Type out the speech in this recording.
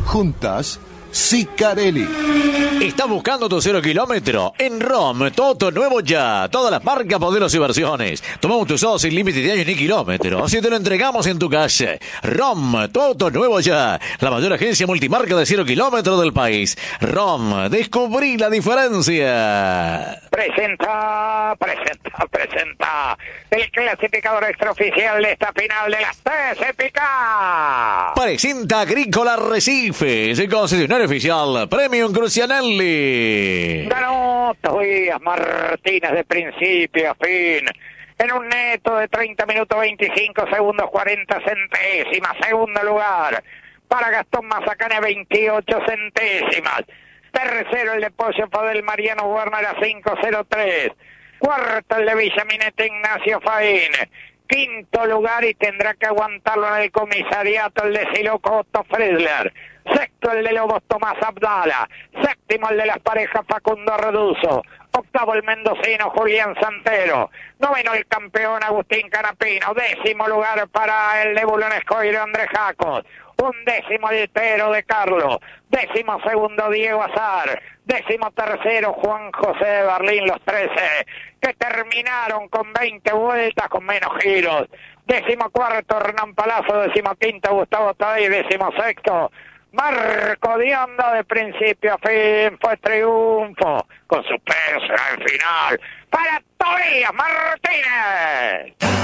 Juntas, Sicarelli. ¿Estás buscando tu 0 kilómetro? En ROM, todo nuevo ya. Todas las marcas, modelos y versiones. Tomamos tu usado sin límite de años ni kilómetros. Así te lo entregamos en tu casa. ROM, todo nuevo ya. La mayor agencia multimarca de 0 kilómetros del país. ROM, descubrí la diferencia. Presenta el clasificador extraoficial de esta final de las TCPK. Presenta Agrícola Arrecifes, el concesionario oficial Premium Crucianelli. Ganó Tobías Martínez de principio a fin en un neto de 30 minutos 25 segundos 40 centésimas. Segundo lugar para Gastón Mazacane, 28 centésimas. Tercero el de Pollo Fadel Mariano Werner a 5.03. Cuarto el de Villaminete Ignacio Faín. Quinto lugar, y tendrá que aguantarlo en el comisariato, el de Siloco Otto Friedler. Sexto el de Lobos Tomás Abdala. Séptimo el de las parejas Facundo Reduzo. Octavo el mendocino Julián Santero. Noveno el campeón Agustín Canapino. Décimo lugar para el de Bulonesco y Andrés Jacos. 11º el Tero de Carlos. 12º Diego Azar. 13º Juan José de Berlín, los 13 que terminaron con 20 vueltas con menos giros. 14º Hernán Palazzo. 15º Gustavo Tadei. 16º Marco Dionda. De principio a fin fue triunfo con suspenso al final para Tobías Martínez.